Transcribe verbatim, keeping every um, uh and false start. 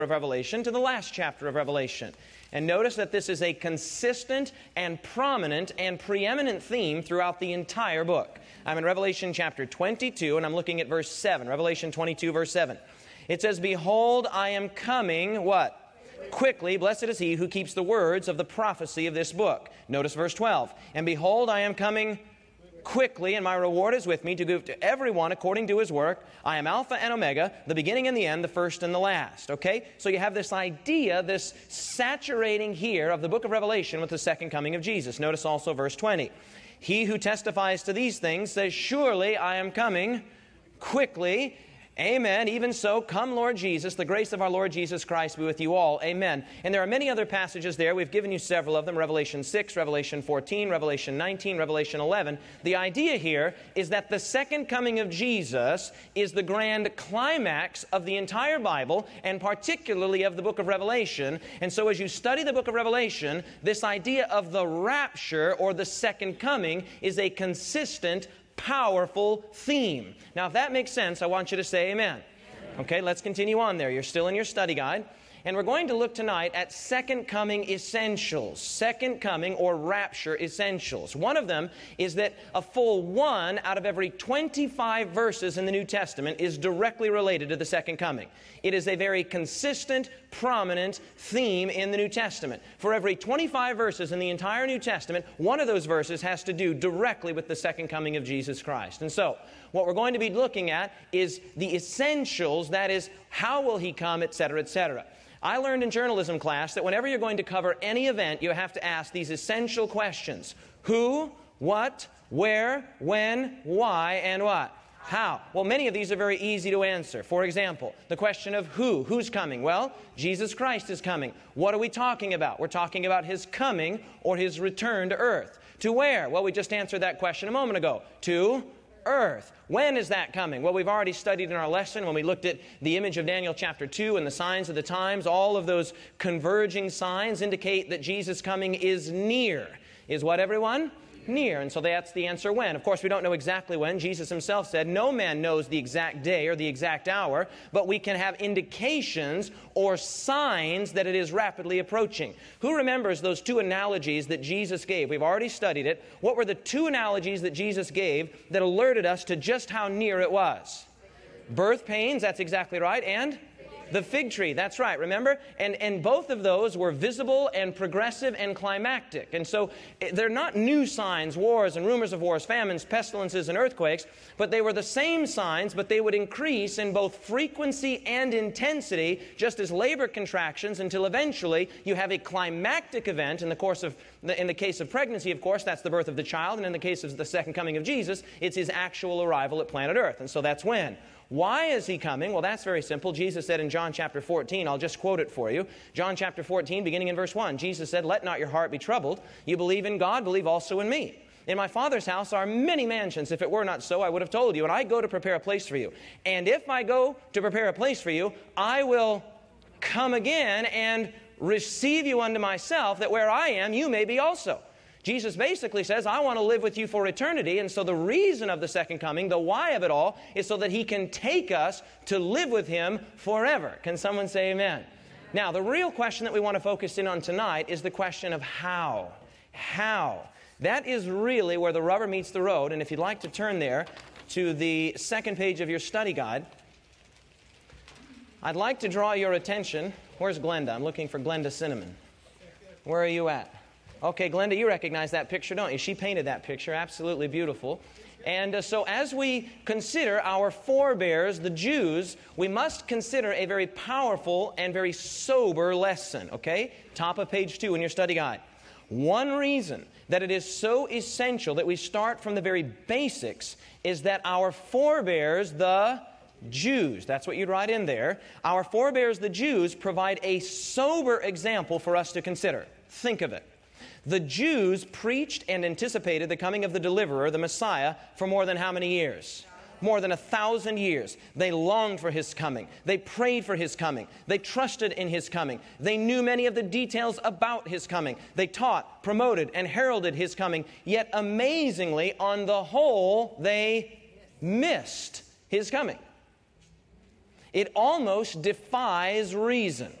of Revelation to the last chapter of Revelation. And notice that this is a consistent and prominent and preeminent theme throughout the entire book. I'm in Revelation chapter twenty-two, and I'm looking at verse seven. Revelation twenty-two, verse seven. It says, "Behold, I am coming," what? "Quickly. Blessed is he who keeps the words of the prophecy of this book." Notice verse twelve. "And behold, I am coming quickly, and my reward is with me to give to everyone according to his work. I am Alpha and Omega, the beginning and the end, the first and the last." Okay? So you have this idea, this saturating here of the book of Revelation with the second coming of Jesus. Notice also verse twenty. "He who testifies to these things says, surely I am coming quickly. Amen. Even so, come Lord Jesus, the grace of our Lord Jesus Christ be with you all. Amen." And there are many other passages there. We've given you several of them. Revelation six, Revelation fourteen, Revelation nineteen, Revelation eleven. The idea here is that the second coming of Jesus is the grand climax of the entire Bible, and particularly of the book of Revelation. And so as you study the book of Revelation, this idea of the rapture or the second coming is a consistent, powerful theme. Now, if that makes sense, I want you to say amen. Okay, let's continue on there. You're still in your study guide. And we're going to look tonight at second coming essentials. Second coming or rapture essentials. One of them is that a full one out of every twenty-five verses in the New Testament is directly related to the second coming. It is a very consistent, prominent theme in the New Testament. For every twenty-five verses in the entire New Testament, one of those verses has to do directly with the second coming of Jesus Christ. And so, what we're going to be looking at is the essentials, that is, how will He come, et cetera, et cetera. I learned in journalism class that whenever you're going to cover any event, you have to ask these essential questions. Who, what, where, when, why, and what? How? Well, many of these are very easy to answer. For example, the question of who. Who's coming? Well, Jesus Christ is coming. What are we talking about? We're talking about His coming or His return to earth. To where? Well, we just answered that question a moment ago. To earth. When is that coming? Well, we've already studied in our lesson when we looked at the image of Daniel chapter two and the signs of the times. All of those converging signs indicate that Jesus' coming is near. Is what, everyone? Near. And so that's the answer, when. Of course, we don't know exactly when. Jesus Himself said, no man knows the exact day or the exact hour, but we can have indications or signs that it is rapidly approaching. Who remembers those two analogies that Jesus gave? We've already studied it. What were the two analogies that Jesus gave that alerted us to just how near it was? Birth pains, that's exactly right, and the fig tree, that's right, remember? And, and both of those were visible and progressive and climactic. And so they're not new signs, wars and rumors of wars, famines, pestilences, and earthquakes, but they were the same signs, but they would increase in both frequency and intensity, just as labor contractions, until eventually you have a climactic event in the course of, in the case of pregnancy, of course, that's the birth of the child, and in the case of the second coming of Jesus, it's His actual arrival at planet Earth. And so that's when. Why is He coming? Well, that's very simple. Jesus said in John chapter fourteen, I'll just quote it for you. John chapter fourteen, beginning in verse one, Jesus said, "Let not your heart be troubled. You believe in God, believe also in me. In my Father's house are many mansions. If it were not so, I would have told you. And I go to prepare a place for you. And if I go to prepare a place for you, I will come again and receive you unto myself, that where I am, you may be also." Jesus basically says, I want to live with you for eternity. And so the reason of the second coming, the why of it all, is so that He can take us to live with Him forever. Can someone say amen? Now, the real question that we want to focus in on tonight is the question of how. How? That is really where the rubber meets the road. And if you'd like to turn there to the second page of your study guide, I'd like to draw your attention. Where's Glenda? I'm looking for Glenda Cinnamon. Where are you at? Okay, Glenda, you recognize that picture, don't you? She painted that picture. Absolutely beautiful. And uh, so as we consider our forebears, the Jews, we must consider a very powerful and very sober lesson. Okay? Top of page two in your study guide. One reason that it is so essential that we start from the very basics is that our forebears, the Jews, that's what you'd write in there, our forebears, the Jews, provide a sober example for us to consider. Think of it. The Jews preached and anticipated the coming of the deliverer, the Messiah, for more than how many years? More than a thousand years. They longed for His coming. They prayed for His coming. They trusted in His coming. They knew many of the details about His coming. They taught, promoted, and heralded His coming. Yet amazingly, on the whole, they missed His coming. It almost defies reason.